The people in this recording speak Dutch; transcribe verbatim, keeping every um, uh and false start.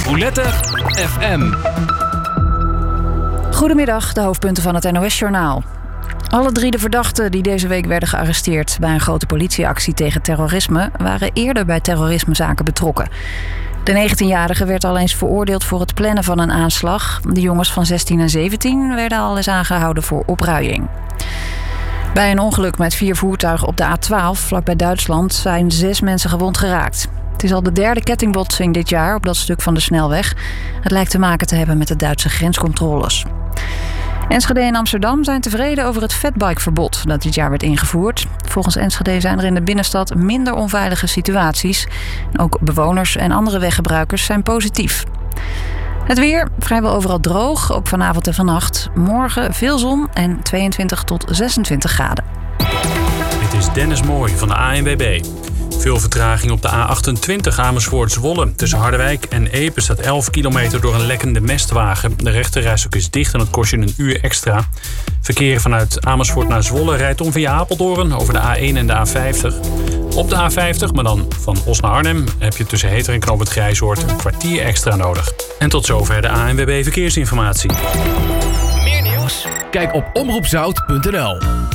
Boulette F M. Goedemiddag, de hoofdpunten van het N O S-journaal. Alle drie de verdachten die deze week werden gearresteerd bij een grote politieactie tegen terrorisme waren eerder bij terrorismezaken betrokken. De negentienjarige werd al eens veroordeeld voor het plannen van een aanslag. De jongens van zestien en zeventien werden al eens aangehouden voor opruiing. Bij een ongeluk met vier voertuigen op de A twaalf, vlakbij Duitsland, zijn zes mensen gewond geraakt. Het is al de derde kettingbotsing dit jaar op dat stuk van de snelweg. Het lijkt te maken te hebben met de Duitse grenscontroles. Enschede en Amsterdam zijn tevreden over het fatbikeverbod dat dit jaar werd ingevoerd. Volgens Enschede zijn er in de binnenstad minder onveilige situaties. Ook bewoners en andere weggebruikers zijn positief. Het weer, vrijwel overal droog, ook vanavond en vannacht. Morgen veel zon en tweeëntwintig tot zesentwintig graden. Dit is Dennis Mooij van de A N W B. Veel vertraging op de A achtentwintig Amersfoort-Zwolle. Tussen Harderwijk en Epe staat elf kilometer door een lekkende mestwagen. De rechterrijstrook is dicht en dat kost je een uur extra. Verkeer vanuit Amersfoort naar Zwolle rijdt om via Apeldoorn over de A één en de A vijftig. Op de A vijftig, maar dan van Os naar Arnhem, heb je tussen Heter en Knoop het Grijzoord een kwartier extra nodig. En tot zover de A N W B Verkeersinformatie. Meer nieuws? Kijk op omroep zout punt n l.